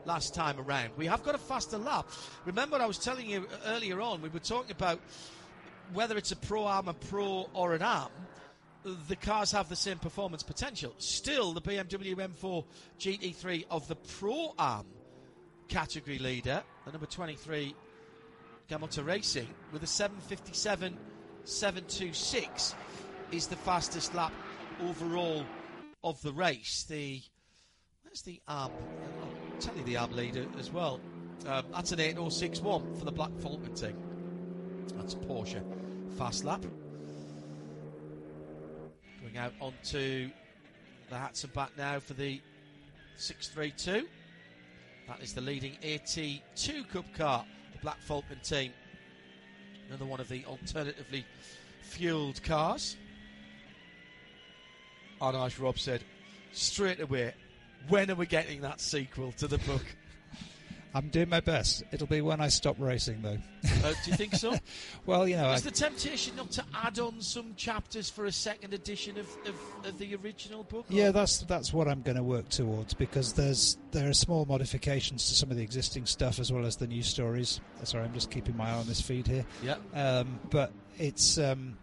last time around. We have got a faster lap. Remember, I was telling you earlier on, we were talking about whether it's a Pro-Am, a Pro or an Am, the cars have the same performance potential. Still, the BMW M4 GT3 of the Pro-Am category leader, the number 23 Gamoto Racing, with a 7:57.726 is the fastest lap overall of the race. Where's the Am? I'll tell you the Am leader as well. That's an 8:06.1 for the Black Falcon team. That's Porsche fast lap. Going out onto the hats and back now for the 632. That is the leading AT2 Cup car, the Black Falcon team. Another one of the alternatively fueled cars. And as Rob said, straight away, when are we getting that sequel to the book? I'm doing my best. It'll be when I stop racing, though. Do you think so? Well, you know... Is the temptation not to add on some chapters for a second edition of the original book? Yeah, that's what I'm going to work towards, because there are small modifications to some of the existing stuff as well as the new stories. Sorry, I'm just keeping my eye on this feed here. Yeah. But it's...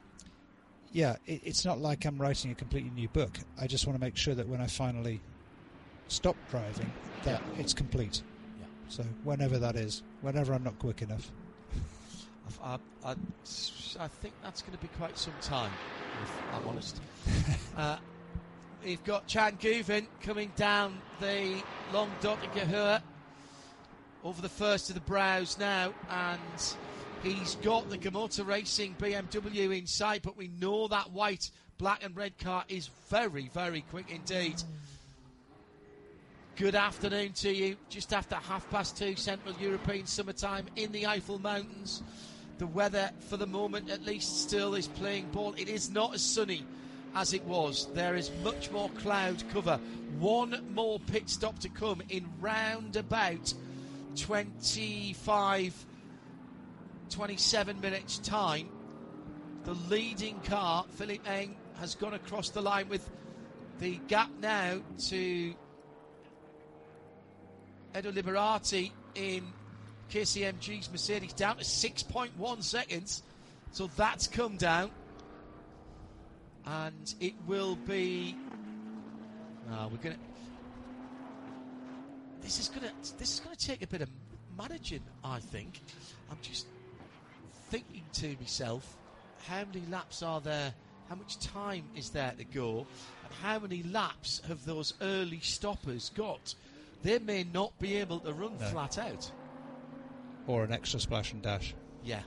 it's not like I'm writing a completely new book. I just want to make sure that when I finally stop driving, that it's complete. So whenever that is, whenever I'm not quick enough. I think that's going to be quite some time, if I'm honest. We've got Chan Guvin coming down the long dot in Gahur over the first of the brows now, and he's got the Gamoto Racing BMW in sight, but we know that white, black and red car is very, very quick indeed. Good afternoon to you. Just after 2:30 Central European summertime in the Eifel Mountains. The weather, for the moment at least, still is playing ball. It is not as sunny as it was. There is much more cloud cover. One more pit stop to come in round about 27 minutes time. The leading car, Philippe Eng, has gone across the line with the gap now to Edo Liberati in KCMG's Mercedes down to 6.1 seconds. So that's come down. And it will be... This is gonna take a bit of managing, I think. I'm just thinking to myself, how many laps are there? How much time is there to go? And how many laps have those early stoppers got? They may not be able to run flat out. Or an extra splash and dash. Yeah.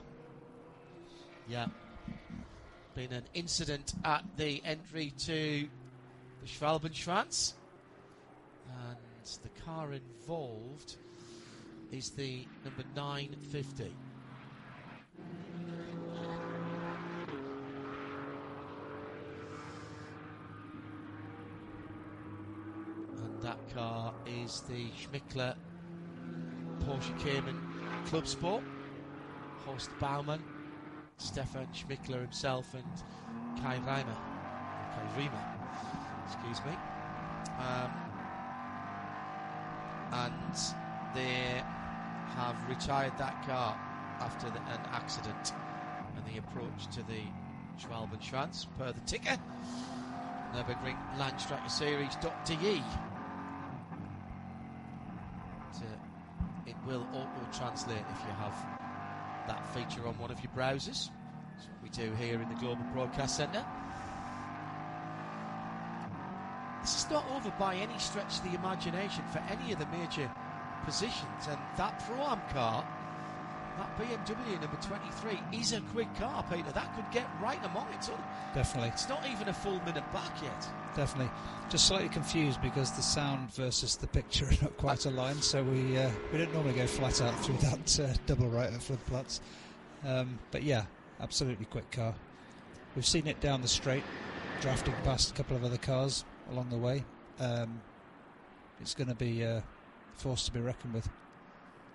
Been an incident at the entry to the Schwalbenschwanz. And the car involved is the number 950. That car is the Schmickler Porsche Cayman Club Sport. Horst Baumann, Stefan Schmickler himself, and Kai Riemer, excuse me. And they have retired that car after an accident and the approach to the Schwalbenschwanz per the ticker. Nürburgring Landstrecke Series.de. It will auto-translate if you have that feature on one of your browsers. That's what we do here in the Global Broadcast Centre. This is not over by any stretch of the imagination for any of the major positions, and that Pro-Am car, that BMW number 23, is a quick car, Peter. That could get right among it. So definitely. It's not even a full minute back yet. Definitely. Just slightly confused because the sound versus the picture are not quite aligned, so we don't normally go flat out through that double right at Floodplatz. But yeah, absolutely quick car. We've seen it down the straight, drafting past a couple of other cars along the way. It's going to be a force to be reckoned with.